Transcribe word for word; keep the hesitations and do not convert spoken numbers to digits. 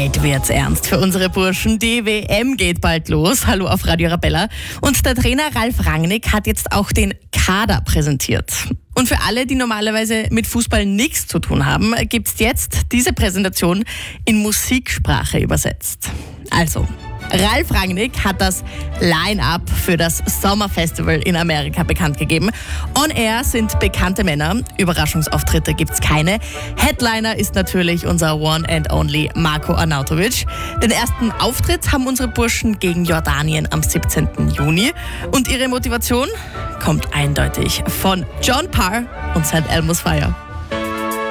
Bald wird's ernst für unsere Burschen. Die W M geht bald los. Hallo auf Radio Arabella. Und der Trainer Ralf Rangnick hat jetzt auch den Kader präsentiert. Und für alle, die normalerweise mit Fußball nichts zu tun haben, gibt's jetzt diese Präsentation in Musiksprache übersetzt. Also, Ralf Rangnick hat das Line-Up für das Sommerfestival in Amerika bekannt gegeben. On Air sind bekannte Männer, Überraschungsauftritte gibt's keine. Headliner ist natürlich unser One and Only Marko Arnautovic. Den ersten Auftritt haben unsere Burschen gegen Jordanien am siebzehnten Juni. Und ihre Motivation kommt eindeutig von John Parr und Saint Elmo's Fire.